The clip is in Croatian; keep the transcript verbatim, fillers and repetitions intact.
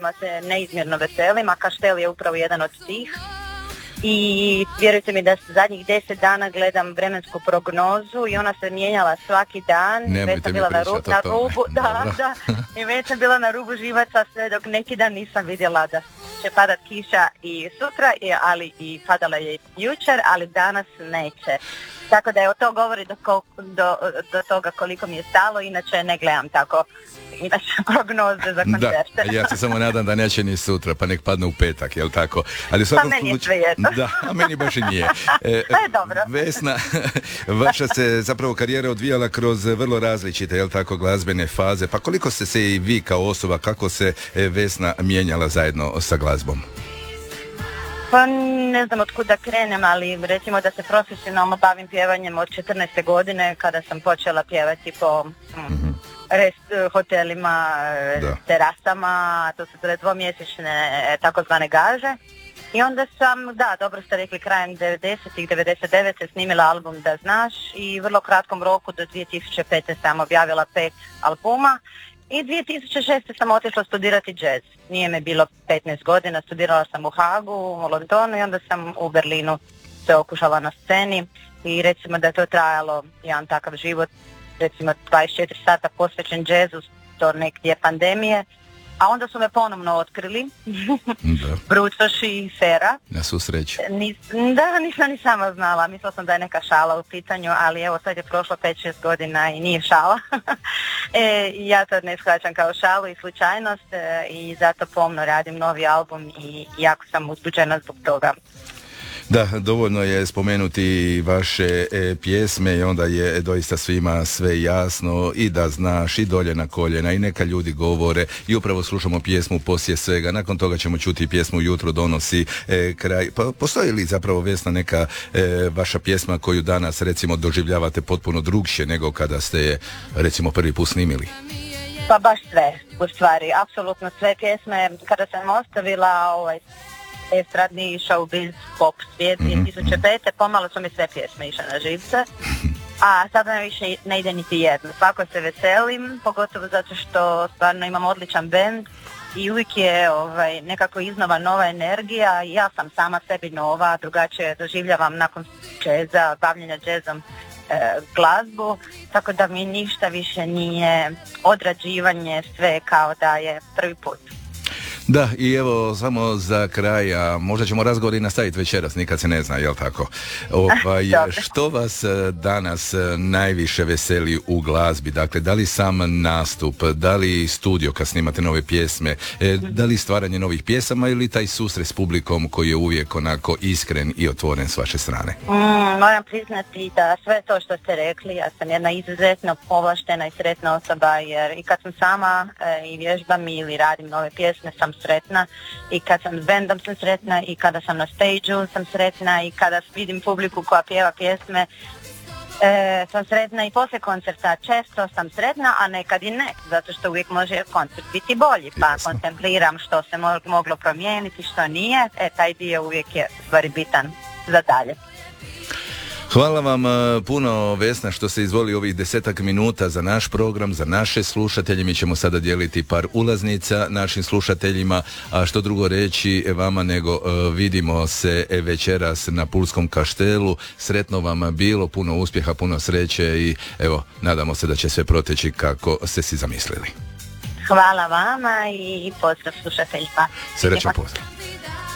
kojima se neizmjerno veselim, a Kaštel je upravo jedan od tih. I vjerujte mi da zadnjih deset dana gledam vremensku prognozu i ona se mijenjala svaki dan. Već sam bila na, ru- na rubu, da, da, i već sam bila na rubu živaca sve dok neki dan nisam vidjela da će padat kiša i sutra, ali i padala je jučer, ali danas neće. Tako da evo to govori do, do, do toga koliko mi je stalo, inače ne gledam tako inače prognoze za koncerte. Da, ja se samo nadam da neće ni sutra, pa nek padne u petak, jel tako? Ali pa meni je svejedno. Da, a meni baš i nije. E, pa je dobro. Vesna, vaša se zapravo karijera odvijala kroz vrlo različite, jel tako, glazbene faze, pa koliko ste se i vi kao osoba, kako se Vesna mijenjala zajedno sa glazbom? Pa ne znam od kuda krenem, ali recimo da se profesionalno bavim pjevanjem od četrnaeste godine kada sam počela pjevati po mm, rest, hotelima, da. terasama, to su bile dvomjesečne takozvane gaže. I onda sam, da, dobro ste rekli, krajem devedesetih, devedeset devete snimila album Da znaš i vrlo kratkom roku do dvije tisuće pete sam objavila pet albuma. I dvije tisuće šeste sam otišla studirati jazz. Nije me bilo petnaest godina, studirala sam u Hagu, u Londonu i onda sam u Berlinu se okušala na sceni i recimo da je to trajalo jedan takav život, recimo dvadeset četiri sata posvećen jazzu do negdje pandemije, a onda su me ponovno otkrili, Brucoš i Fera. Na svu sreću. Nis, da, nisam ni sama znala, mislila sam da je neka šala u pitanju, ali evo sad je prošlo pet šest godina i nije šala. e, ja to ne shvaćam kao šalu i slučajnost e, i zato pomno radim novi album i jako sam uzbuđena zbog toga. Da, dovoljno je spomenuti vaše e, pjesme i onda je doista svima sve jasno i Da znaš i Dolje na koljena i Neka ljudi govore i upravo slušamo pjesmu Poslije svega. Nakon toga ćemo čuti pjesmu Jutro donosi e, kraj. Pa postoji li zapravo, Vesna, neka e, vaša pjesma koju danas recimo doživljavate potpuno drugšije nego kada ste je recimo prvi put snimili? Pa baš sve, u stvari, apsolutno sve pjesme. Kada sam ostavila ovaj estradni showbiz pop svijet dvije tisuće pete pomalo su mi sve pjesme išle na živce, a sada me više ne ide niti jedno. Svako se veselim, pogotovo zato što stvarno imam odličan bend i uvijek je ovaj, nekako iznova nova energija i ja sam sama sebi nova, drugačije doživljavam nakon džeza, bavljenja džezom e, glazbu, tako da mi ništa više nije odrađivanje, sve kao da je prvi put. Da, i evo samo za kraj, a možda ćemo razgovor i nastaviti večeras, nikad se ne zna, jel tako? Ovaj, što vas danas najviše veseli u glazbi? Dakle, da li sam nastup, da li studio kad snimate nove pjesme, da li stvaranje novih pjesama ili taj susret s publikom koji je uvijek onako iskren i otvoren s vaše strane? Mm, moram priznati da sve to što ste rekli, ja sam jedna izuzetno povlaštena i sretna osoba, jer i kad sam sama e, i vježbam ili radim nove pjesme sam sretna i kad sam s bendom sam sretna i kada sam na stage-u sam sretna i kada vidim publiku koja pjeva pjesme e, sam sretna i poslije koncerta često sam sretna, a nekad i ne, zato što uvijek može koncert biti bolji, pa Jasno. kontempliram što se moglo promijeniti, što nije, e, taj dio uvijek je stvari bitan za dalje. Hvala vam puno, Vesna, što ste izvolili ovih desetak minuta za naš program, za naše slušatelje. Mi ćemo sada dijeliti par ulaznica našim slušateljima, a što drugo reći vama nego vidimo se večeras na Pulskom Kaštelu. Sretno vam bilo, puno uspjeha, puno sreće i evo, nadamo se da će sve proteći kako ste si zamislili. Hvala vama i pozdrav slušateljima. Srećan pozdrav.